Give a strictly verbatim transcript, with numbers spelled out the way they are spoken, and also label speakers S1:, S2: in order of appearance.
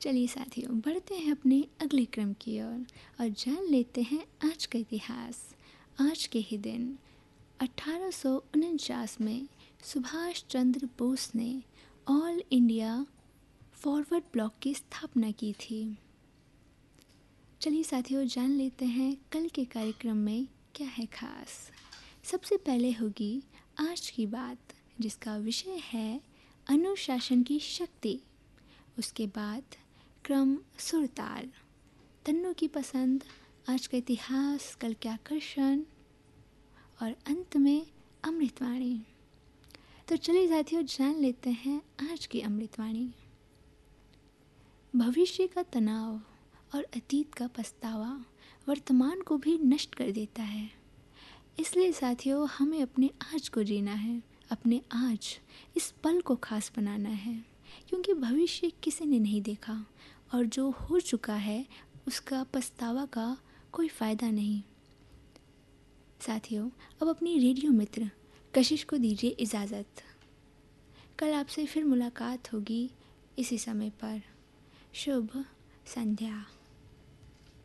S1: चलिए साथियों, बढ़ते हैं अपने अगले क्रम की ओर और, और जान लेते हैं आज का इतिहास। आज के ही दिन अठारह सौ उनचास में सुभाष चंद्र बोस ने ऑल इंडिया फॉरवर्ड ब्लॉक की स्थापना की थी। चलिए साथियों, जान लेते हैं कल के कार्यक्रम में क्या है खास। सबसे पहले होगी आज की बात, जिसका विषय है अनुशासन की शक्ति। उसके बाद क्रम सुरताल, तन्नों की पसंद, आज का इतिहास, कल के आकर्षण और अंत में अमृतवाणी। तो चलिए साथियों, जान लेते हैं आज की अमृतवाणी। भविष्य का तनाव और अतीत का पछतावा वर्तमान को भी नष्ट कर देता है। इसलिए साथियों, हमें अपने आज को जीना है, अपने आज इस पल को खास बनाना है, क्योंकि भविष्य किसी ने नहीं देखा और जो हो चुका है उसका पछतावा का कोई फ़ायदा नहीं। साथियों, अब अपनी रेडियो मित्र कशिश को दीजिए इजाज़त। कल आपसे फिर मुलाकात होगी इसी समय पर। शुभ संध्या।